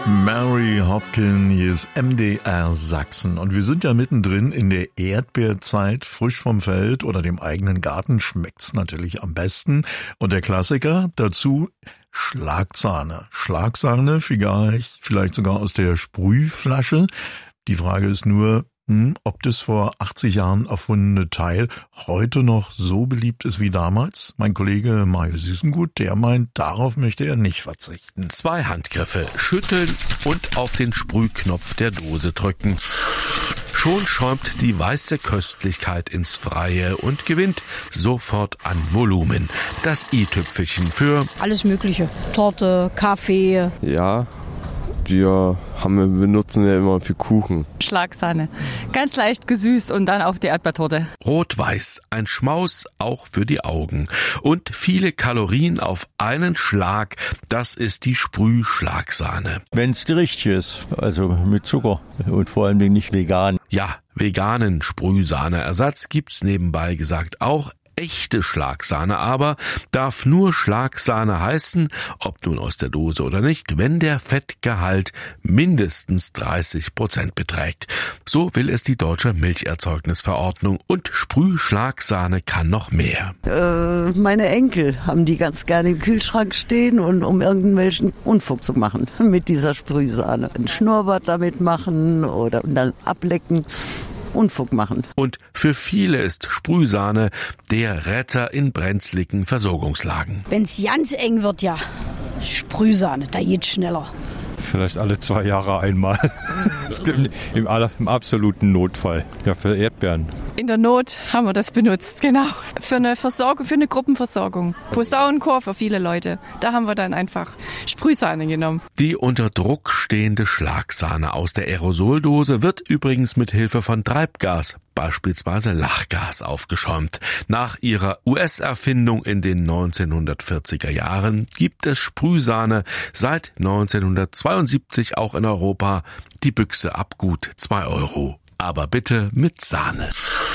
Mary Hopkin, hier ist MDR Sachsen. Und wir sind ja mittendrin in der Erdbeerzeit. Frisch vom Feld oder dem eigenen Garten schmeckt's natürlich am besten. Und der Klassiker dazu Schlagsahne. Schlagsahne, vielleicht sogar aus der Sprühflasche. Die Frage ist nur, ob das vor 80 Jahren erfundene Teil heute noch so beliebt ist wie damals? Mein Kollege Mario Süßengut, der meint, darauf möchte er nicht verzichten. 2 Handgriffe, schütteln und auf den Sprühknopf der Dose drücken. Schon schäumt die weiße Köstlichkeit ins Freie und gewinnt sofort an Volumen. Das i-Tüpfelchen für alles Mögliche. Torte, Kaffee. Ja, wir benutzen ja immer für Kuchen. Schlagsahne. Ganz leicht gesüßt und dann auf die Erdbeertorte. Rot-Weiß, ein Schmaus auch für die Augen. Und viele Kalorien auf einen Schlag, das ist die Sprühschlagsahne. Wenn es die richtige ist, also mit Zucker und vor allem nicht vegan. Ja, veganen Sprühsahneersatz gibt's nebenbei gesagt auch. Echte Schlagsahne aber darf nur Schlagsahne heißen, ob nun aus der Dose oder nicht, wenn der Fettgehalt mindestens 30% beträgt. So will es die deutsche Milcherzeugnisverordnung und Sprühschlagsahne kann noch mehr. Meine Enkel haben die ganz gerne im Kühlschrank stehen und um irgendwelchen Unfug zu machen mit dieser Sprühsahne. Ein Schnurrbart damit machen oder dann ablecken. Unfug machen. Und für viele ist Sprühsahne der Retter in brenzligen Versorgungslagen. Wenn's ganz eng wird, ja, Sprühsahne, da geht's schneller. Vielleicht alle 2 Jahre einmal. Im absoluten Notfall. Ja, für Erdbeeren. In der Not haben wir das benutzt, genau. Für eine Versorgung, für eine Gruppenversorgung. Posaunenchor für viele Leute. Da haben wir dann einfach Sprühsahne genommen. Die unter Druck stehende Schlagsahne aus der Aerosoldose wird übrigens mit Hilfe von Treibgas, beispielsweise Lachgas, aufgeschäumt. Nach ihrer US-Erfindung in den 1940er Jahren gibt es Sprühsahne seit 1972 auch in Europa. Die Büchse ab gut 2 €. Aber bitte mit Sahne.